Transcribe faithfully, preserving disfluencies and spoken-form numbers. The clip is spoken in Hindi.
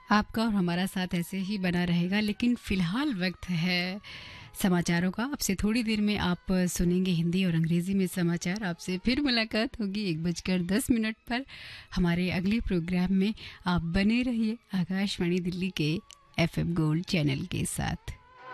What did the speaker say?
आपका और हमारा साथ ऐसे ही बना रहेगा, लेकिन फ़िलहाल वक्त है समाचारों का। आपसे थोड़ी देर में आप सुनेंगे हिंदी और अंग्रेज़ी में समाचार। आपसे फिर मुलाकात होगी एक बजकर दस मिनट पर हमारे अगले प्रोग्राम में। आप बने रहिए आकाशवाणी दिल्ली के एफ एम गोल्ड चैनल के साथ।